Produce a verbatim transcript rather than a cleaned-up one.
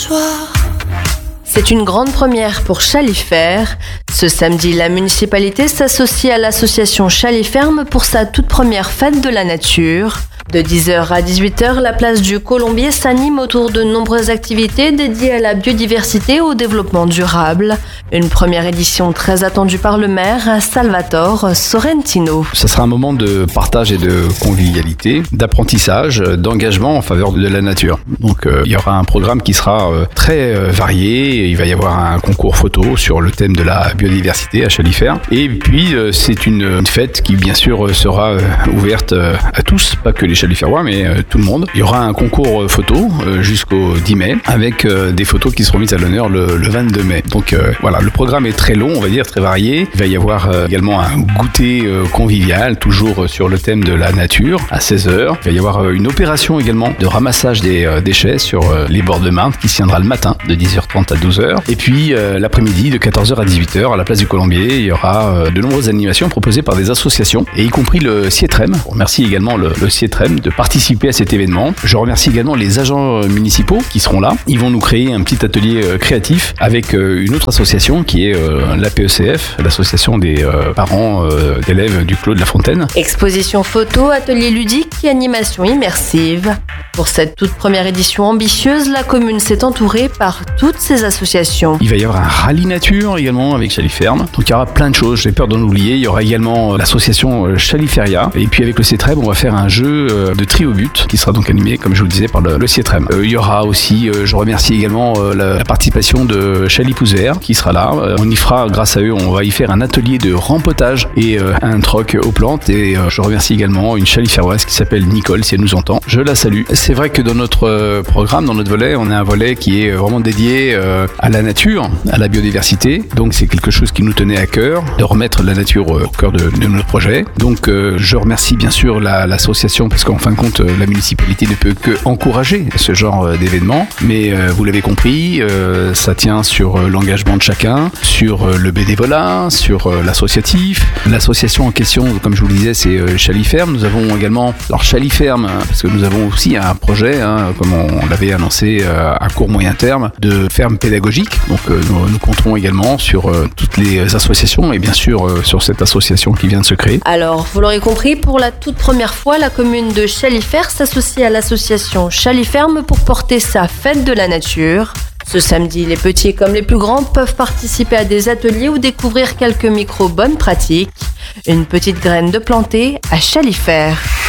soir. C'est une grande première pour Chaliferme. Ce samedi, la municipalité s'associe à l'association Chaliferme pour sa toute première fête de la nature. De dix heures à dix-huit heures, la place du Colombier s'anime autour de nombreuses activités dédiées à la biodiversité et au développement durable. Une première édition très attendue par le maire, Salvatore Sorrentino. Ça sera un moment de partage et de convivialité, d'apprentissage, d'engagement en faveur de la nature. Donc euh, il y aura un programme qui sera euh, très euh, varié. Il va y avoir un concours photo sur le thème de la biodiversité à Chaliferme. Et puis euh, c'est une, une fête qui bien sûr sera euh, ouverte euh, à tous, pas que les Chaliferrois, mais euh, tout le monde. Il y aura un concours euh, photo euh, jusqu'au dix mai avec euh, des photos qui seront mises à l'honneur le, le vingt-deux mai. Donc euh, voilà, le programme est très long, on va dire, très varié. Il va y avoir euh, également un goûter euh, convivial, toujours euh, sur le thème de la nature, à seize heures. Il va y avoir euh, une opération également de ramassage des euh, déchets sur euh, les bords de Marne qui se tiendra le matin de dix heures trente à douze heures. Et puis euh, l'après-midi de quatorze heures à dix-huit heures à la place du Colombier, il y aura euh, de nombreuses animations proposées par des associations et y compris le Cietrem. On remercie également le, le Cietrem de participer à cet événement. Je remercie également les agents municipaux qui seront là. Ils vont nous créer un petit atelier euh, créatif avec euh, une autre association qui est euh, l'A P E C F, l'association des euh, parents euh, d'élèves du Clos de la Fontaine. Exposition photo, atelier ludique et animation immersive. Pour cette toute première édition ambitieuse, la commune s'est entourée par toutes ces associations. Il va y avoir un rallye nature également avec Chaliferme. Donc il y aura plein de choses, j'ai peur d'en oublier. Il y aura également l'association Chaliferia. Et puis avec le Cietrem, on va faire un jeu de tri au but qui sera donc animé, comme je vous le disais, par le, le Cietrem. Euh, il y aura aussi, euh, je remercie également euh, la, la participation de Chalipouze Vert qui sera là. Euh, on y fera, grâce à eux, on va y faire un atelier de rempotage et euh, un troc aux plantes. Et euh, je remercie également une Chaliferroise qui s'appelle Nicole, si elle nous entend. Je la salue. C'est vrai que dans notre euh, programme, dans notre volet, on a un volet qui est vraiment dédié euh, à la nature, à la biodiversité. Donc c'est quelque chose qui nous tenait à cœur, de remettre la nature euh, au cœur de, de notre projet. Donc euh, je remercie bien sûr la, l'association parce qu'en fin de compte, la municipalité ne peut que encourager ce genre d'événement. Mais euh, vous l'avez compris, euh, ça tient sur euh, l'engagement de chacun, sur euh, le bénévolat, sur euh, l'associatif. L'association en question, comme je vous le disais, c'est euh, Chaliferme. Nous avons également, alors Chaliferme, parce que nous avons aussi un projet, hein, comme on, on l'avait annoncé euh, à court moyen terme, de ferme pédagogique. Donc euh, nous, nous compterons également sur euh, toutes les associations et bien sûr euh, sur cette association qui vient de se créer. Alors, vous l'aurez compris, pour la toute première fois, la commune de Chaliferme s'associe à l'association Chaliferme pour porter sa fête de la nature. Ce samedi, les petits comme les plus grands peuvent participer à des ateliers ou découvrir quelques micro bonnes pratiques. Une petite graine de planter à Chaliferme.